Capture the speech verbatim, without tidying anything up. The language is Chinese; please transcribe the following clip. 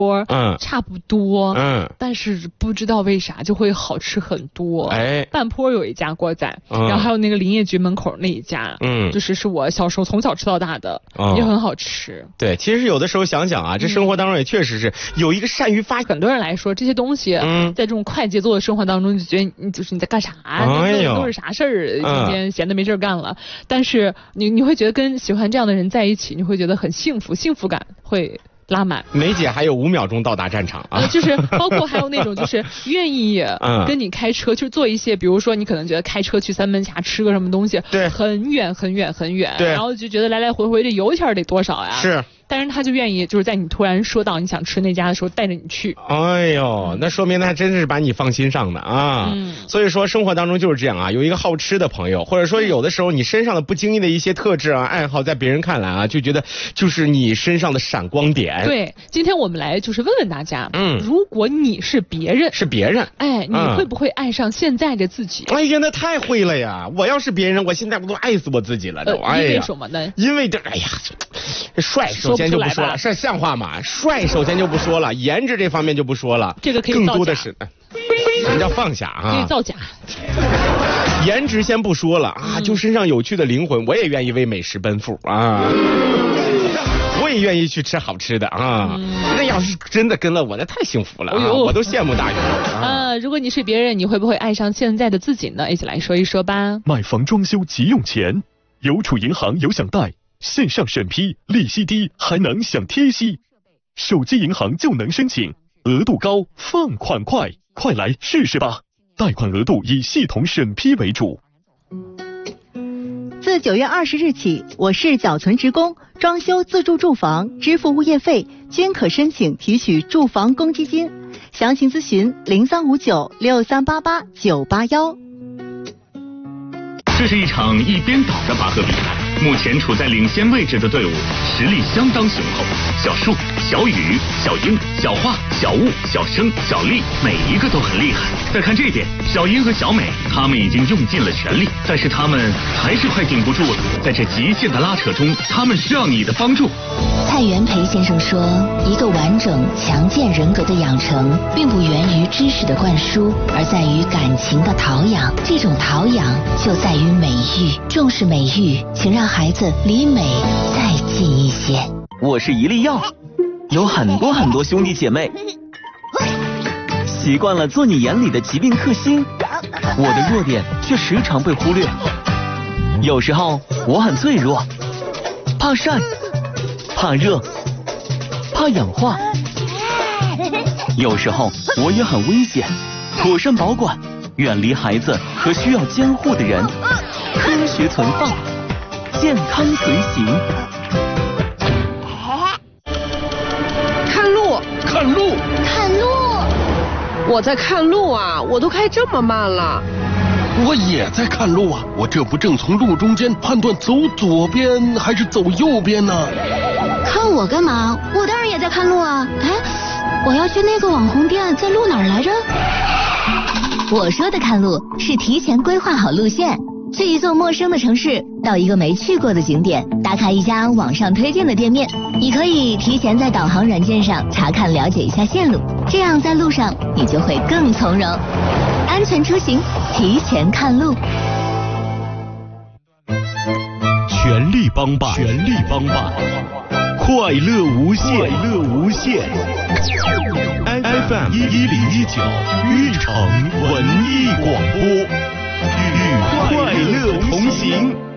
嗯， 差不多， 嗯， 但是不知道为啥就会好吃很多。 哎， 半坡有一家锅仔，嗯、然后还有那个林业局门口那一家，嗯，就是是我小时候从小吃到大的，嗯、也很好吃。 对，其实有的时候想想啊，这生活当中也确实是有一个善于发， 很多人来说这些东西，嗯，在这种快节奏的生活当中，就觉得你就是你在干啥，哎呦，都是啥事儿，今天闲的没事干了。嗯、但是你你会觉得跟喜欢这样的人在一起，你会觉得很幸福，幸福感会拉满。 梅姐还有五秒钟到达战场啊、 呃！就是包括还有那种就是愿意跟你开车，就是做一些，比如说你可能觉得开车去三门峡吃个什么东西， 对， 很远很远很远， 对， 然后就觉得来来回回这油钱得多少呀？ 是。 但是他就愿意就是在你突然说到你想吃那家的时候带着你去。 哎呦，那说明他真是把你放心上的啊。嗯，所以说生活当中就是这样啊，有一个好吃的朋友，或者说有的时候你身上的不经意的一些特质啊、爱好，在别人看来啊，就觉得就是你身上的闪光点。 对，今天我们来就是问问大家，嗯，如果你是别人， 是别人， 哎，你会不会爱上现在的自己？ 嗯、哎呀，那太会了呀！我要是别人，我现在我都爱死我自己了都。 呃、 哎呀， 因为什么呢？ 因为这，哎呀，帅首先就不说了，是像话吗？帅首先就不说了，颜值这方面就不说了， 这个可以更多的是什么叫放下啊？ 可以造假。 颜值先不说了啊，就身上有趣的灵魂，我也愿意为美食奔赴啊。我也愿意去吃好吃的啊！嗯、那要是真的跟了我，那太幸福了啊！哎、我都羡慕大鱼了啊、 呃！如果你是别人，你会不会爱上现在的自己呢？一起来说一说吧。 买房装修急用钱，邮储银行有享贷，线上审批，利息低，还能享贴息，手机银行就能申请，额度高，放款快，快来试试吧！贷款额度以系统审批为主。 自九月二十日起，我市缴存职工装修自住住房支付物业费均可申请提取住房公积金，详情咨询零三五九六三八八九八幺。 这是一场一边倒的拔河比赛，目前处在领先位置的队伍实力相当雄厚，小树、小雨、小英、小花、小雾、小生、小丽，每一个都很厉害。再看这边，小英和小美，他们已经用尽了全力，但是他们还是快顶不住了。在这极限的拉扯中，他们需要你的帮助。 蔡元培先生说，一个完整强健人格的养成，并不源于知识的灌输，而在于感情的陶养。这种陶养就在于美育，重视美育，请让孩子离美再近一些。 我是一粒药，有很多很多兄弟姐妹，习惯了做你眼里的疾病克星，我的弱点却时常被忽略。有时候我很脆弱，怕晒，怕热，怕氧化。有时候我也很危险，妥善保管，远离孩子和需要监护的人，科学存放，健康随行。 看路， 看路， 看路！ 我在看路啊，我都开这么慢了。 我也在看路啊，我这不正从路中间判断走左边还是走右边呢？ 看我干嘛？我当然也在看路啊！哎，我要去那个网红店，在路哪儿来着？ 我说的看路是提前规划好路线，去一座陌生的城市，到一个没去过的景点，打卡一家网上推荐的店面。你可以提前在导航软件上查看了解一下线路，这样在路上你就会更从容。安全出行，提前看路。 全力帮办，全力帮办，快乐无限，快乐无限。F M 一一零一九，玉城文艺广播，与快乐同行。